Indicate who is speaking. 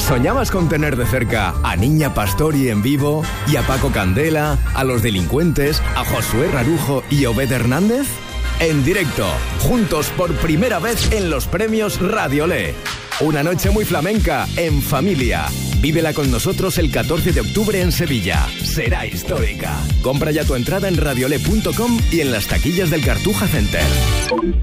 Speaker 1: ¿Soñabas con tener de cerca a Niña Pastori en vivo y a Paco Candela, a Los Delincuentes, a Josué Rarujo y a Obed Hernández? En directo, juntos por primera vez en los premios Radiolé. Una noche muy flamenca, en familia. Vívela con nosotros el 14 de octubre en Sevilla. Será histórica. Compra ya tu entrada en radiolé.com y en las taquillas del Cartuja Center.